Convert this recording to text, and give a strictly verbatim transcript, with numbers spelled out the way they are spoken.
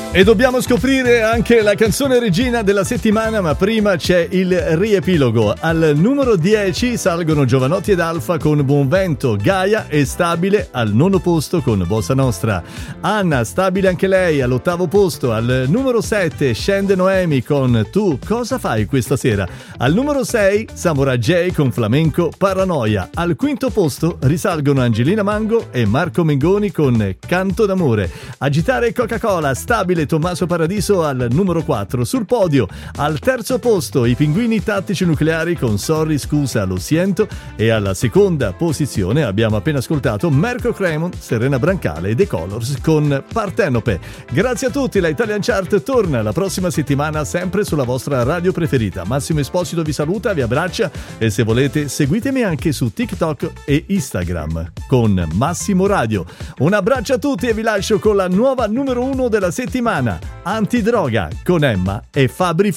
E dobbiamo scoprire anche la canzone regina della settimana, ma prima c'è il riepilogo. Al numero dieci salgono Giovanotti ed Alfa con Buon Vento, Gaia è stabile al nono posto con Bossa Nostra. Anna, stabile anche lei all'ottavo posto. Al numero sette scende Noemi con Tu cosa fai questa sera? Al numero sei Samurai J con Flamenco Paranoia. Al quinto posto risalgono Angelina Mango e Marco Mengoni con Canto d'amore. Agitare Coca-Cola, stabile Tommaso Paradiso al numero quattro. Sul podio al terzo posto i Pinguini Tattici Nucleari con Sorry scusa lo siento, e alla seconda posizione abbiamo appena ascoltato Merco Cremon, Serena Brancale e The Colors con Partenope. Grazie a tutti, la Italian Chart torna la prossima settimana sempre sulla vostra radio preferita. Massimo Esposito vi saluta, vi abbraccia e se volete seguitemi anche su TikTok e Instagram con Massimo Radio. Un abbraccio a tutti e vi lascio con la nuova numero uno della settimana, Antidroga con Emma e Fabri Fibra.